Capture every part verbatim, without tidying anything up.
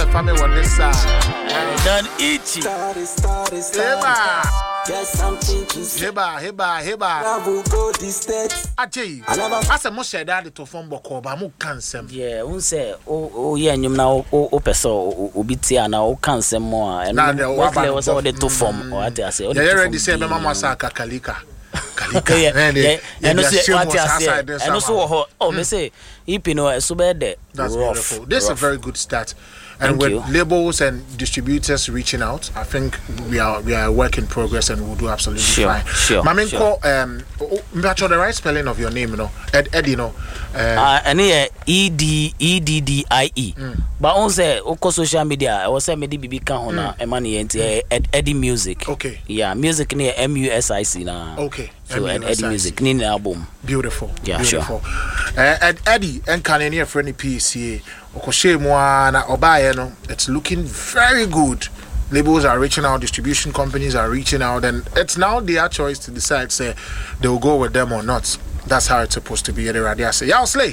family on this side. Done itchy. Heba. Get something to say. Heba, heba, heba. I will go this step. Achi. As a most daddy to form Bokoba, mo cancel. Yeah, who say, oh, oh, yeah, you know, oh, oh, person, Obitia, and I'll cancel more. And what was all the two form, or I say, oh, you're ready to say, Mamma Saka Kalika. Kalika, and no say, what I say, and also, oh, they say, Ipino, so bad. That's beautiful. This is a very good start. And Thank with you. labels and distributors reaching out, I think we are we are a work in progress and we'll do absolutely sure, fine. Sure, Mamin sure. call um the right spelling of your name, you know. Ed Ed, you know. Uh and here E D E D D I E. But on say oko social media, I was say me D B B kan ho na e man enti Eddie Music. Okay. Yeah, music near M U S I C na. Okay. So Eddie Music ni na album. Beautiful. Yeah, beautiful. Sure. Uh, Ed Eddie and Canadian friendly P C A. Okoshe Obaye, no, it's looking very good. Labels are reaching out, distribution companies are reaching out, and it's now their choice to decide say they'll go with them or not. That's how it's supposed to be. I say, "Y'all slay."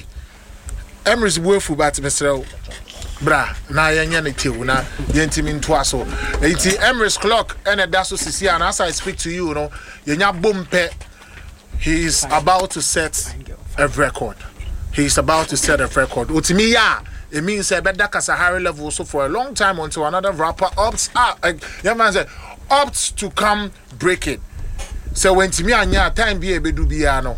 Emrys Wefu bat Mister Bra na yenya ne tewu na yentimi nto aso. Enti Emrys clock and a daso sisi and as I speak to you, you know, yenya bompe. He's about to set a record. He's about to set a record. Utimi ya. It means a better Kasahari level so for a long time until another rapper opts out. Uh, young man said opts to come break it. So when Timmy anya time be a bedu biano,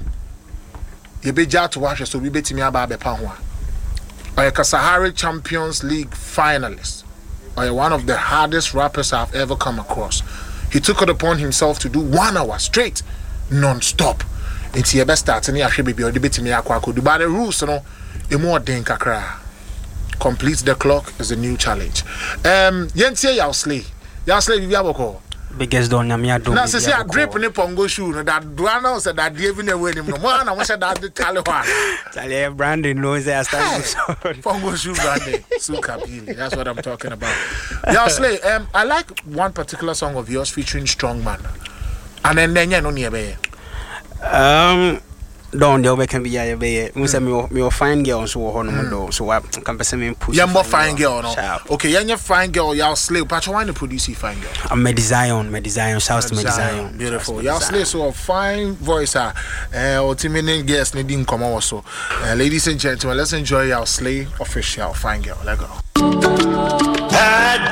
you be jar to watch so we bet me about Bepanwa. Or a Kasahari Champions League finalist, or one of the hardest rappers I've ever come across. He took it upon himself to do one hour straight, non-stop. It's your best start and you actually be debating me aqua could do by the rules, you know, a more denka cry. Complete the clock is a new challenge. Um, Yentie Yausley. Yausley, you have a call. Biggest don Namia do. Now, say, I drip in a pongo shoe. That Duano said that giving away him. One, I wish that the Taliban. Talia Brandon knows I started. Pongo shoe branding. Sukapili. That's what I'm talking about. Yausley, um, I like one particular song of yours featuring Strongman. And then, then, you know, near Um. Don't the can be a bay. We say me me fine girl so hono do so I can person me push. You're more fine girl, no? Okay, you're fine girl. Y'all slay. But why not produce fine girl? I'm me design, me design. Shouts to me design. Beautiful. Y'all slay so a fine voice. Ah, uh, ultimate guest needing come also. Uh, ladies and gentlemen, let's enjoy y'all slay official fine girl. Let go.